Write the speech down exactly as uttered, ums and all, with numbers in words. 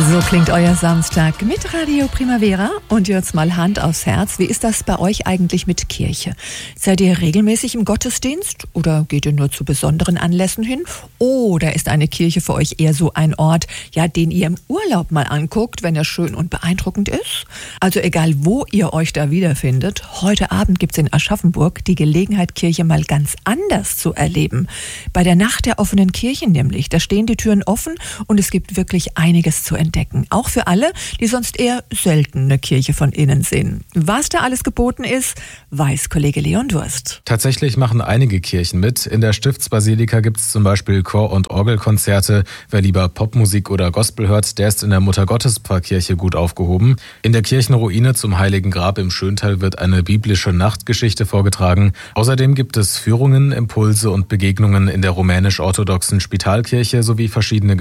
So klingt euer Samstag mit Radio Primavera. Und jetzt mal Hand aufs Herz. Wie ist das bei euch eigentlich mit Kirche? Seid ihr regelmäßig im Gottesdienst oder geht ihr nur zu besonderen Anlässen hin? Oder ist eine Kirche für euch eher so ein Ort, ja, den ihr im Urlaub mal anguckt, wenn er schön und beeindruckend ist? Also egal, wo ihr euch da wiederfindet, heute Abend gibt's in Aschaffenburg die Gelegenheit, Kirche mal ganz anders zu erleben. Bei der Nacht der offenen Kirchen nämlich. Da stehen die Türen offen und es gibt wirklich einiges zu entdecken. Auch für alle, die sonst eher selten eine Kirche von innen sehen. Was da alles geboten ist, weiß Kollege Leon Durst. Tatsächlich machen einige Kirchen mit. In der Stiftsbasilika gibt es zum Beispiel Chor- und Orgelkonzerte. Wer lieber Popmusik oder Gospel hört, der ist in der Muttergottespfarrkirche gut aufgehoben. In der Kirchenruine zum Heiligen Grab im Schöntal wird eine biblische Nachtgeschichte vorgetragen. Außerdem gibt es Führungen, Impulse und Begegnungen in der rumänisch-orthodoxen Spitalkirche sowie verschiedene